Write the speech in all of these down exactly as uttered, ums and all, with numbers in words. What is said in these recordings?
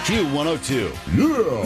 Q one oh two. Yeah.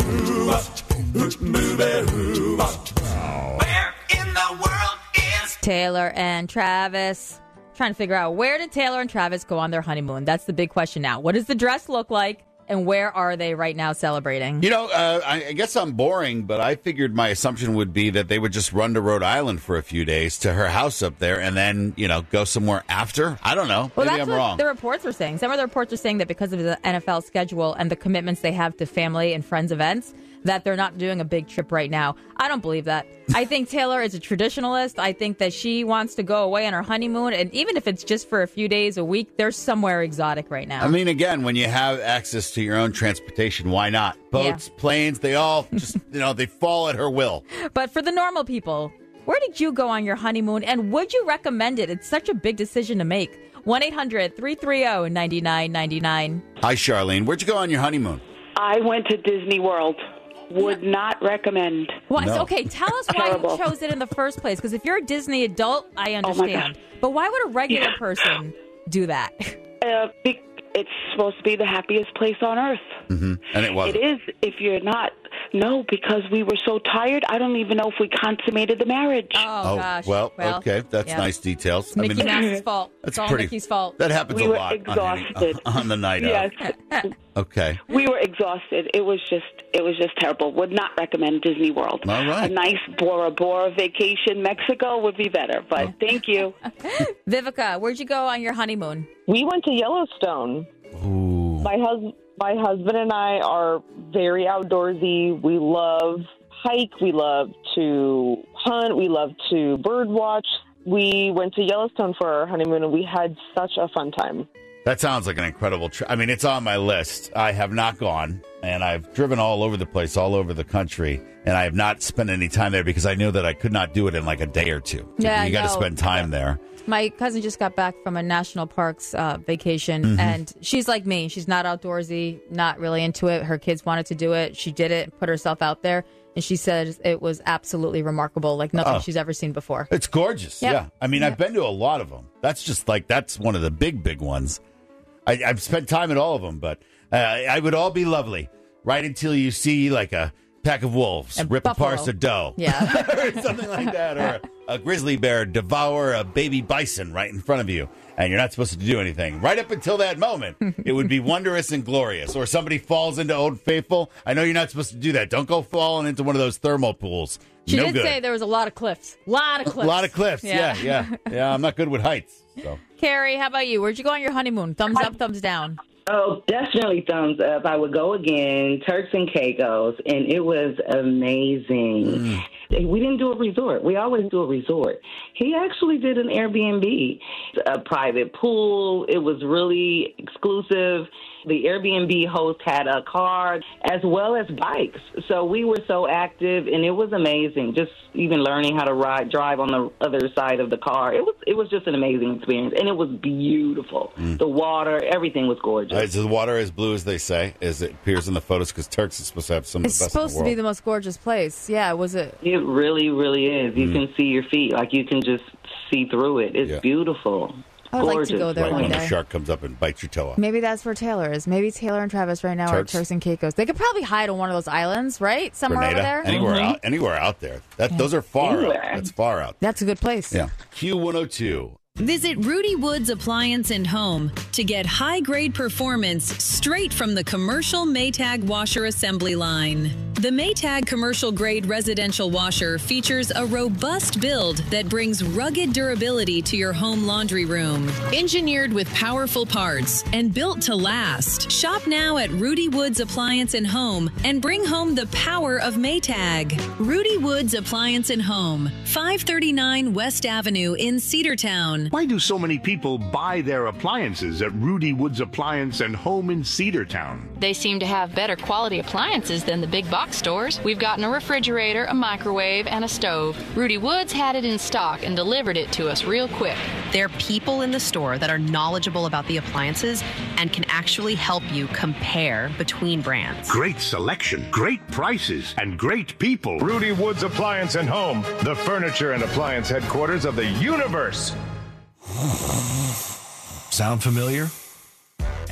Where in the world is Taylor and Travis? Trying to figure out, where did Taylor and Travis go on their honeymoon? That's the big question now. What does the dress look like? And where are they right now celebrating? You know, uh, I, I guess I'm boring, but I figured my assumption would be that they would just run to Rhode Island for a few days to her house up there and then, you know, go somewhere after. I don't know. Well, Maybe that's I'm what wrong. the reports are saying. Some of the reports are saying that because of the N F L schedule and the commitments they have to family and friends events, that they're not doing a big trip right now. I don't believe that. I think Taylor is a traditionalist. I think that she wants to go away on her honeymoon, and even if it's just for a few days a week, they're somewhere exotic right now. I mean, again, when you have access to your own transportation, why not? Boats, Yeah. planes, they all just, you know, they fall at her will. But for the normal people, where did you go on your honeymoon, and would you recommend it? It's such a big decision to make. one eight hundred three three zero nine nine nine nine. Hi, Charlene. Where'd you go on your honeymoon? I went to Disney World. Would not recommend. Why? No. Okay, tell us why Terrible. you chose it in the first place. Because if you're a Disney adult, I Oh, my understand. God. But why would a regular Yeah. person do that? Uh, be- it's supposed to be the happiest place on earth. Mm-hmm. And it wasn't. It is if you're not. No, because we were so tired. I don't even know if we consummated the marriage. Oh, gosh. well, okay. That's yeah. nice details. It's Mickey Mouse's fault. That's It's all pretty, Mickey's fault. That happens We a were lot on, exhausted. on the night Yes, out. Okay. we were exhausted. It was just, it was just terrible. Would not recommend Disney World. All right. A nice Bora Bora vacation, Mexico would be better. But thank you. Vivica, where'd you go on your honeymoon? We went to Yellowstone. Ooh. My hus- my husband and I are very outdoorsy. We love hike. We love to hunt. We love to bird watch. We went to Yellowstone for our honeymoon, and we had such a fun time. That sounds like an incredible trip. I mean, it's on my list. I have not gone, and I've driven all over the place, all over the country, and I have not spent any time there because I knew that I could not do it in like a day or two. Yeah, you got to no. spend time there. My cousin just got back from a national parks uh, vacation, Mm-hmm. and she's like me. She's not outdoorsy, not really into it. Her kids wanted to do it. She did it, put herself out there, and she said it was absolutely remarkable, like nothing Oh. she's ever seen before. It's gorgeous. Yep. Yeah. I mean, Yep. I've been to a lot of them. That's just like, that's one of the big, big ones. I, I've spent time at all of them, but uh, I would all be lovely right until you see like a pack of wolves A rip buffalo. apart a doe. Yeah. or something like that. Or a, a grizzly bear devour a baby bison right in front of you. And you're not supposed to do anything. Right up until that moment, it would be wondrous and glorious. Or somebody falls into Old Faithful. I know you're not supposed to do that. Don't go falling into one of those thermal pools. She no did good. say there was a lot of cliffs. A lot of A cliffs. lot of cliffs. Yeah. Yeah, yeah, yeah. I'm not good with heights. So Carrie, how about you? Where'd you go on your honeymoon? Thumbs up, thumbs down. Oh, definitely thumbs up. I would go again, Turks and Caicos, and it was amazing. We didn't do a resort. We always do a resort. He actually did an Airbnb, a private pool. It was really exclusive. The Airbnb host had a car as well as bikes. So we were so active, and it was amazing. Just even learning how to ride, drive on the other side of the car. It was it was just an amazing experience, and it was beautiful. The water, everything was gorgeous. is the water as blue as they say, as it appears in the photos? Because Turks is supposed to have some of It's the best in supposed the to be world. the most gorgeous place. Yeah, was it? It really, really is. You can see your feet. Like, you can just see through it. It's Yeah. beautiful. I would like Gorgeous. to go there Right one when day. the shark comes up and bites your toe off. Maybe that's where Taylor is. Maybe Taylor and Travis right now Turks. are Turks and Caicos. They could probably hide on one of those islands, right? Somewhere Grenada, over there. anywhere out, anywhere out there. That those are far Anywhere. out. That's far out. That's a good place. Yeah. Q one oh two. Visit Rudy Woods Appliance and Home to get high-grade performance straight from the commercial Maytag washer assembly line. The Maytag commercial grade residential washer features a robust build that brings rugged durability to your home laundry room. Engineered with powerful parts and built to last. Shop now at Rudy Woods Appliance and Home and bring home the power of Maytag. Rudy Woods Appliance and Home, five thirty-nine West Avenue in Cedartown. Why do so many people buy their appliances at Rudy Woods Appliance and Home in Cedartown? They seem to have better quality appliances than the big box stores. We've gotten a refrigerator, a microwave, and a stove. Rudy Woods had it in stock and delivered it to us real quick. There are people in the store that are knowledgeable about the appliances and can actually help you compare between brands. Great selection, great prices, and great people. Rudy Woods Appliance and Home, the furniture and appliance headquarters of the universe. Sound familiar?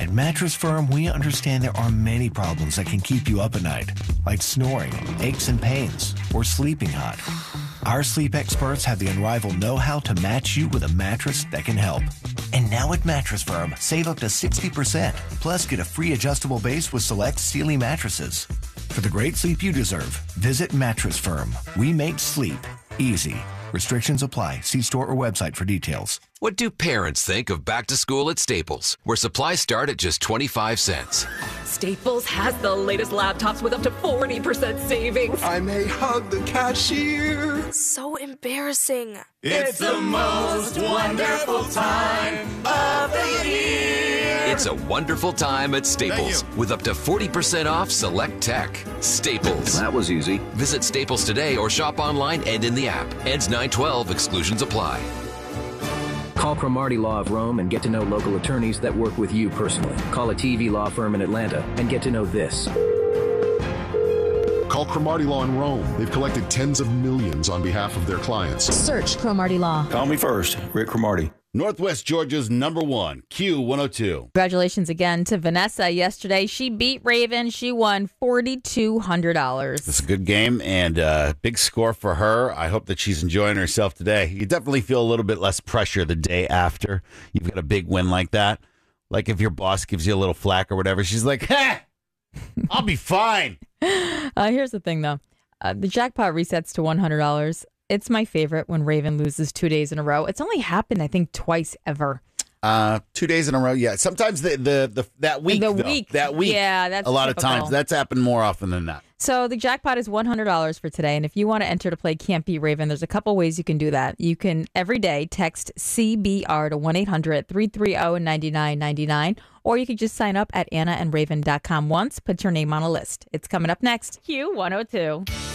At Mattress Firm, we understand there are many problems that can keep you up at night, like snoring, aches and pains, or sleeping hot. Our sleep experts have the unrivaled know-how to match you with a mattress that can help. And now at Mattress Firm, save up to sixty percent. Plus, get a free adjustable base with select Sealy mattresses. For the great sleep you deserve, visit Mattress Firm. We make sleep easy. Restrictions apply. See store or website for details. What do parents think of back to school at Staples, where supplies start at just twenty-five cents? Staples has the latest laptops with up to forty percent savings. I may hug the cashier. So embarrassing. It's the most wonderful time of the year. It's a wonderful time at Staples with up to forty percent off select tech. Staples. That was easy. Visit Staples today or shop online and in the app. Ends nine twelve. Exclusions apply. Call Cromartie Law of Rome and get to know local attorneys that work with you personally. Call a T V law firm in Atlanta and get to know this. Call Cromartie Law in Rome. They've collected tens of millions on behalf of their clients. Search Cromartie Law. Call me first, Rick Cromartie. Northwest Georgia's number one, Q one oh two. Congratulations again to Vanessa yesterday. She beat Raven. She won four thousand two hundred dollars. It's a good game and a big score for her. I hope that she's enjoying herself today. You definitely feel a little bit less pressure the day after you've got a big win like that. Like if your boss gives you a little flack or whatever, she's like, "Ha, I'll be fine." Uh, here's the thing, though. Uh, the jackpot resets to one hundred dollars. It's my favorite when Raven loses two days in a row. It's only happened, I think, twice ever. Uh, two days in a row, yeah. Sometimes the the, the that week, The though, week. that week, Yeah, that's a lot typical. of times. That's happened more often than that. So the jackpot is one hundred dollars for today. And if you want to enter to play Can't Beat Raven, there's a couple ways you can do that. You can every day text C B R to one eight hundred three three zero nine nine nine nine. Or you could just sign up at anna and raven dot com once, put your name on a list. It's coming up next. Q one oh two.